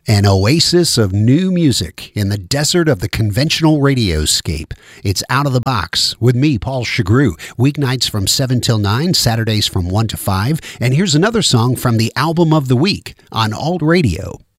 An oasis of new music in the desert of the conventional radioscape. It's Out of the Box with me, Paul Chagru. Weeknights from 7 till 9, Saturdays from 1 to 5. And here's another song from the Album of the Week on Alt Radio.